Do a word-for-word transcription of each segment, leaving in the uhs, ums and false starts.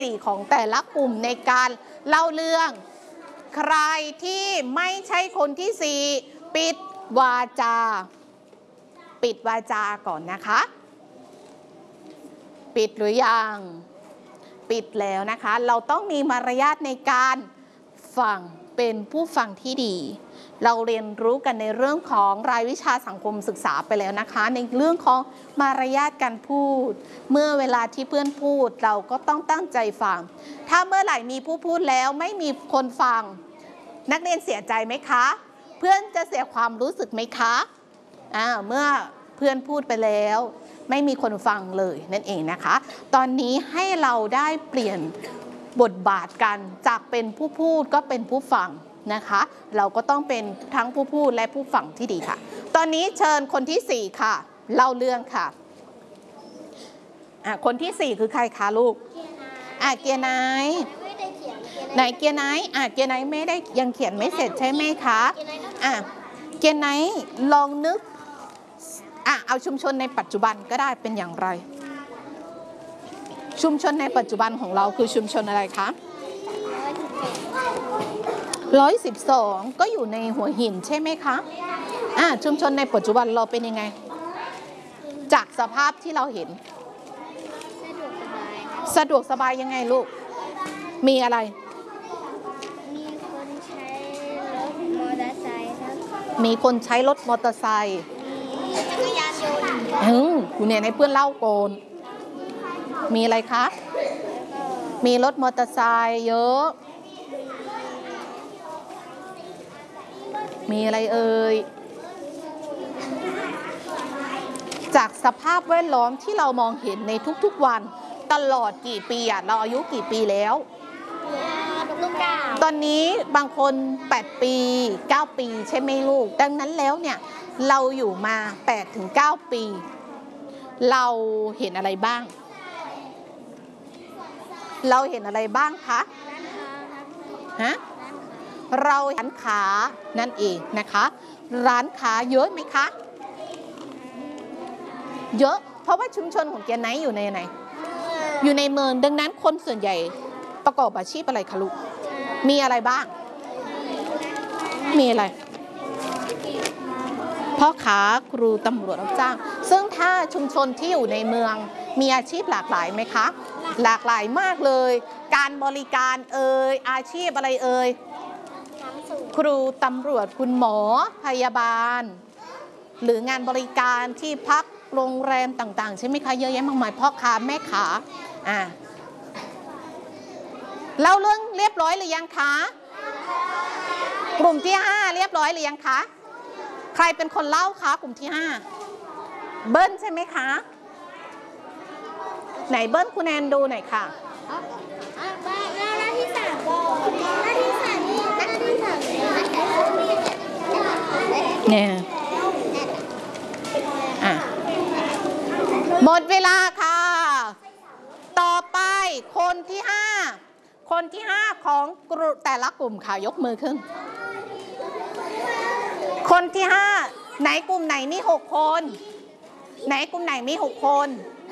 สี่ของแต่ละกลุ่มในการเล่าเรื่องใครที่ไม่ใช่คนที่สี่ปิดวาจาปิดวาจาก่อนนะคะปิดหรือยังปิดแล้วนะคะเราต้องมีมารยาทในการฟังเป็นผู้ฟังที่ดีเราเรียนรู้กันในเรื่องของรายวิชาสังคมศึกษาไปแล้วนะคะในเรื่องของมารยาทการพูดเมื่อเวลาที่เพื่อนพูดเราก็ต้องตั้งใจฟังถ้าเมื่อไหร่มีผู้พูดแล้วไม่มีคนฟังนักเรียนเสียใจไหมคะเพื่อนจะเสียความรู้สึกไหมคะอ่าเมื่อเพื่อนพูดไปแล้วไม่มีคนฟังเลยนั่นเองนะคะตอนนี้ให้เราได้เปลี่ยนบทบาทกันจากเป็นผู้พูดก็เป็นผู้ฟังนะคะเราก็ต้องเป็นทั้งผู้พูดและผู้ฟังที่ดีค่ะตอนนี้เชิญคนที่สี่ค่ะเล่าเรื่องค่ะอ่ะคนที่สี่คือใครคะลูกอ่ะเกียร์ไนท์ไหนเกียร์ไนท์อ่ะเกียร์ไนท์ไม่ได้ยังเขียนไม่เสร็จใช่ไหมคะอ่ะเกียร์ไนท์ลองนึกอ่ะเอาชุมชนในปัจจุบันก็ได้เป็นอย่างไรชุมชนในปัจจุบันของเราคือชุมชนอะไรคะร้อยสิบสองก็อยู่ในหัวหินใช่ไหมคะอ่าชุมชนในปัจจุบันเราเป็นยังไงจากสภาพที่เราเห็นสะดวกสบายยังไงลูกมีอะไรมีคนใช้รถมอเตอร์ไซค์ครับมีคนใช้รถมอเตอร์ไซค์มีจักรยานยนต์อืมคุณเนี่ยให้เพื่อนเล่าโกนมีอะไรคะมีรถมอเตอร์ไซค์เยอะมีอะไรเอ่ยจากสภาพแวดล้อมที่เรามองเห็นในทุกๆวันตลอดกี่ปีอ่ะเราอายุกี่ปีแล้วตอนนี้บางคนแปดปีเก้าปีใช่ไหมลูกดังนั้นแล้วเนี่ยเราอยู่มาแปดถึงเก้าปีเราเห็นอะไรบ้างเราเห็นอะไรบ้างคะฮะเราร้านค้านั่นเองนะคะร้านค้าเยอะไหมคะเยอะเพราะว่าชุมชนของเกียร์ไนท์อยู่ในไหนอยู่ในเมืองดังนั้นคนส่วนใหญ่ประกอบอาชีพอะไรคะลูกมีอะไรบ้างมีอะไรพ่อค้าครูตำรวจรับจ้างซึ่งถ้าชุมชนที่อยู่ในเมืองมีอาชีพหลากหลายไหมคะหลากหลายมากเลยการบริการเอ่ยอาชีพอะไรเอ่ยครูตำรวจคุณหมอพยาบาลหรืองานบริการที่พักโรงแรมต่างๆใช่ไหมคะเยอะแยะมากมายพ่อค้าแม่ค้าอ่าเล่าเรื่องเรียบร้อยหรือยังคะกลุ่มที่ห้าเรียบร้อยหรือยังคะใครเป็นคนเล่าคะกลุ่มที่ห้าเบิ้ลใช่ไหมคะไหนเบิ้ลคุณแอนดูหน่อยค่ะหน้าที่สามหน้าที่สามนี่หน้าที่สามเนี่ยอ่ะหมดเวลาค่ะต่อไปคนที่ห้าคนที่ห้าของกลุ่มแต่ละกลุ่มค่ะยกมือขึ้นคนที่ห้าไหนกลุ่มไหนมีหกคนไหนกลุ่มไหนมีหกคน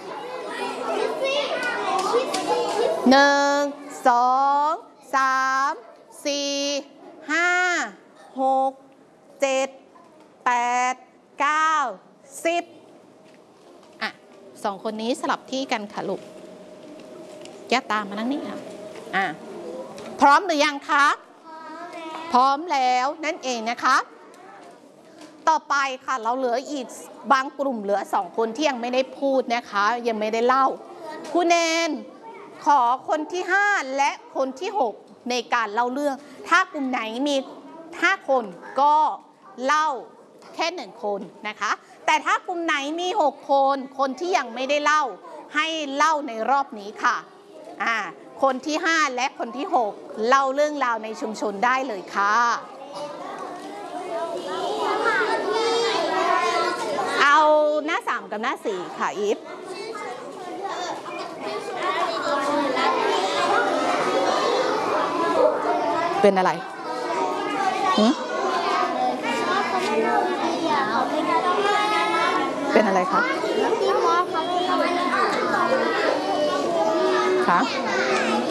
หนึ่งสองสามสี่ห้าหกเจ็ดแปดเก้าสิบอ่ะสองคนนี้สลับที่กันค่ะลูกแก้ตามมานั่งนี่ค่ะอ่ะพร้อมหรือยังคะพร้อมแล้วนั่นเองนะคะต่อไปค่ะเราเหลืออีกบางกลุ่มเหลือสองคนที่ยังไม่ได้พูดนะคะยังไม่ได้เล่าคุณแนนขอคนที่ห้าและคนที่หกในการเล่าเรื่องถ้ากลุ่มไหนมีห้าคนก็เล่าแค่หนึ่งคนนะคะแต่ถ้ากลุ่มไหนมีหกคนคนที่ยังไม่ได้เล่าให้เล่าในรอบนี้ค่ะอ่าคนที่ห้าและคนที่หกเล่าเรื่องราวในชุมชนได้เลยค่ะเอาหน้าสามกับหน้าสี่ค่ะอีฟเป็นอะไรเป็นอะไรคะฮนะคะ